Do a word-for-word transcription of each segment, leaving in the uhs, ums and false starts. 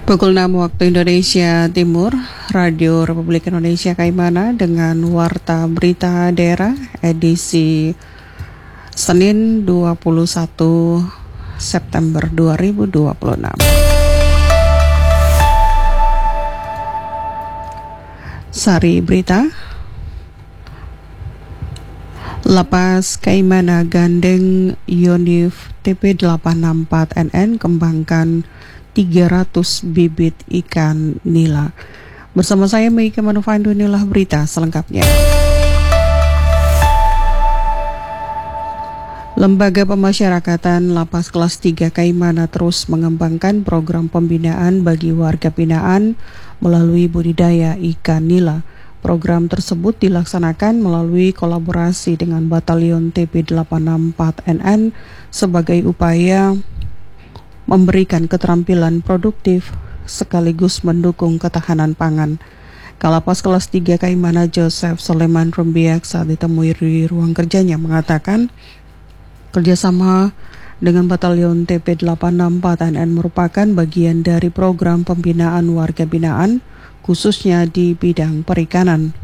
Pukul enam waktu Indonesia Timur, Radio Republik Indonesia Kaimana dengan Warta Berita Daerah edisi Senin dua puluh satu September dua ribu dua puluh enam. Sari Berita. Lapas Kaimana gandeng Yonif T P delapan enam empat N N kembangkan tiga ratus bibit ikan nila. Bersama saya Meika Manufandu, inilah berita selengkapnya. Lembaga Pemasyarakatan Lapas Kelas tiga Kaimana terus mengembangkan program pembinaan bagi warga binaan melalui budidaya ikan nila. Program tersebut dilaksanakan melalui kolaborasi dengan Batalion T P delapan enam empat N N sebagai upaya memberikan keterampilan produktif sekaligus mendukung ketahanan pangan. Kalapas Kelas tiga Kaimana Joseph Soleman Rumbiak saat ditemui di ruang kerjanya mengatakan kerjasama dengan Batalion T P delapan enam empat N N merupakan bagian dari program pembinaan warga binaan khususnya di bidang perikanan.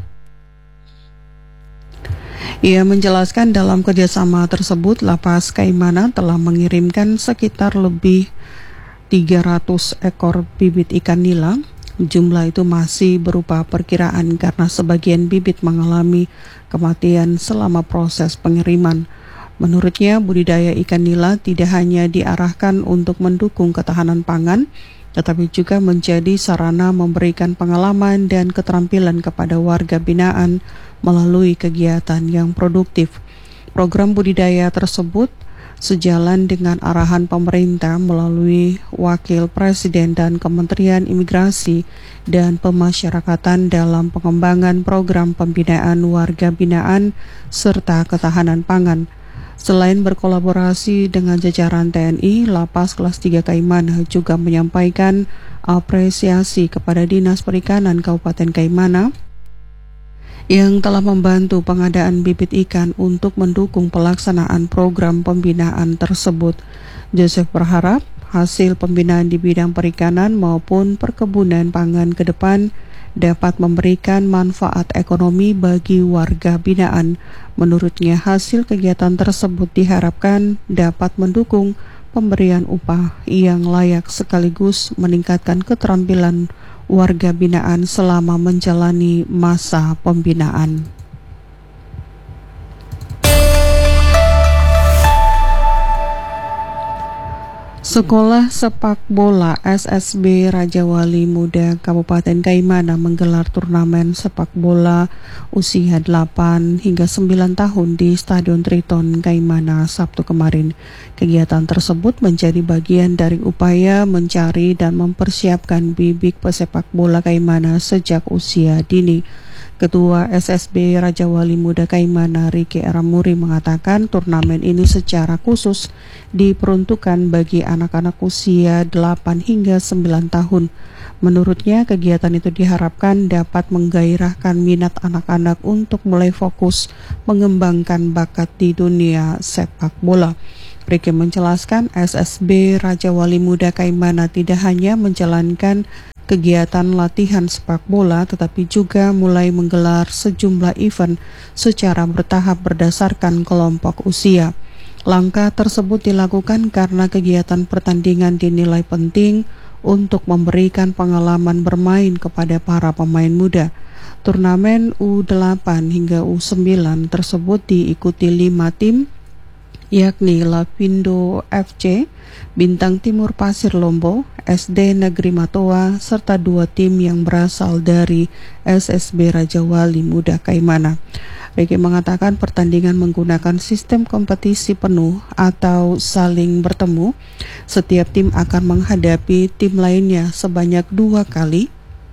Ia menjelaskan dalam kerjasama tersebut Lapas Kaimana telah mengirimkan sekitar lebih tiga ratus ekor bibit ikan nila. Jumlah itu masih berupa perkiraan karena sebagian bibit mengalami kematian selama proses pengiriman. Menurutnya budidaya ikan nila tidak hanya diarahkan untuk mendukung ketahanan pangan, tetapi juga menjadi sarana memberikan pengalaman dan keterampilan kepada warga binaan melalui kegiatan yang produktif. Program budidaya tersebut sejalan dengan arahan pemerintah melalui Wakil Presiden dan Kementerian Imigrasi dan Pemasyarakatan dalam pengembangan program pembinaan warga binaan serta ketahanan pangan. Selain berkolaborasi dengan jajaran T N I, Lapas Kelas tiga Kaimana juga menyampaikan apresiasi kepada Dinas Perikanan Kabupaten Kaimana yang telah membantu pengadaan bibit ikan untuk mendukung pelaksanaan program pembinaan tersebut. Joseph berharap hasil pembinaan di bidang perikanan maupun perkebunan pangan ke depan dapat memberikan manfaat ekonomi bagi warga binaan. Menurutnya hasil kegiatan tersebut diharapkan dapat mendukung pemberian upah yang layak sekaligus meningkatkan keterampilan warga binaan selama menjalani masa pembinaan. Sekolah Sepak Bola S S B Raja Wali Muda Kabupaten Kaimana menggelar turnamen sepak bola usia delapan hingga sembilan tahun di Stadion Triton Kaimana Sabtu kemarin. Kegiatan tersebut menjadi bagian dari upaya mencari dan mempersiapkan bibit pesepak bola Kaimana sejak usia dini. Ketua S S B Raja Wali Muda Kaimana Riki Eramuri mengatakan turnamen ini secara khusus diperuntukkan bagi anak-anak usia delapan hingga sembilan tahun. Menurutnya kegiatan itu diharapkan dapat menggairahkan minat anak-anak untuk mulai fokus mengembangkan bakat di dunia sepak bola. Riki menjelaskan S S B Raja Wali Muda Kaimana tidak hanya menjalankan kegiatan latihan sepak bola tetapi juga mulai menggelar sejumlah event secara bertahap berdasarkan kelompok usia. Langkah tersebut dilakukan karena kegiatan pertandingan dinilai penting untuk memberikan pengalaman bermain kepada para pemain muda. Turnamen U delapan hingga U sembilan tersebut diikuti lima tim, yakni Lapindo F C, Bintang Timur Pasir Lombo, S D Negeri Matoa, serta dua tim yang berasal dari S S B Raja Wali Muda Kaimana. Riki mengatakan pertandingan menggunakan sistem kompetisi penuh atau saling bertemu. Setiap tim akan menghadapi tim lainnya sebanyak dua kali,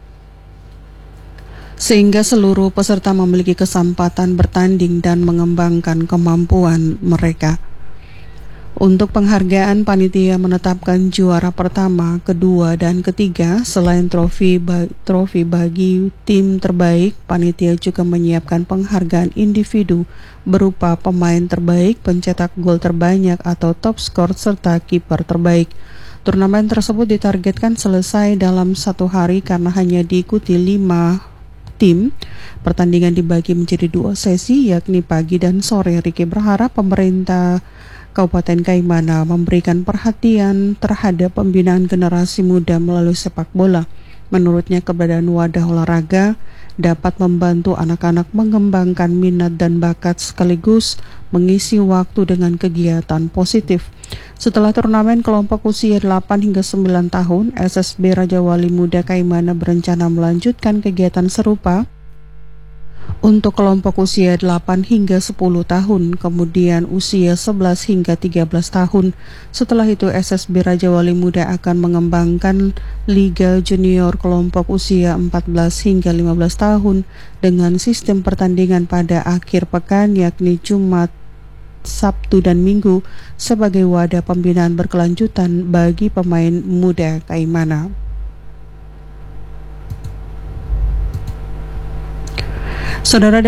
sehingga seluruh peserta memiliki kesempatan bertanding dan mengembangkan kemampuan mereka. Untuk penghargaan, panitia menetapkan juara pertama, kedua, dan ketiga. Selain trofi, ba- trofi bagi tim terbaik, panitia juga menyiapkan penghargaan individu berupa pemain terbaik, pencetak gol terbanyak atau top skor, serta kiper terbaik. Turnamen tersebut ditargetkan selesai dalam satu hari karena hanya diikuti lima tim. Pertandingan dibagi menjadi dua sesi, yakni pagi dan sore. Riki berharap pemerintah Kabupaten Kaimana memberikan perhatian terhadap pembinaan generasi muda melalui sepak bola. Menurutnya, keberadaan wadah olahraga dapat membantu anak-anak mengembangkan minat dan bakat sekaligus mengisi waktu dengan kegiatan positif. Setelah turnamen kelompok usia delapan hingga sembilan tahun, S S B Raja Wali Muda Kaimana berencana melanjutkan kegiatan serupa untuk kelompok usia delapan hingga sepuluh tahun, kemudian usia sebelas hingga tiga belas tahun. Setelah itu S S B Raja Wali Muda akan mengembangkan Liga Junior kelompok usia empat belas hingga lima belas tahun dengan sistem pertandingan pada akhir pekan, yakni Jumat, Sabtu dan Minggu, sebagai wadah pembinaan berkelanjutan bagi pemain muda Kaimana. Saudara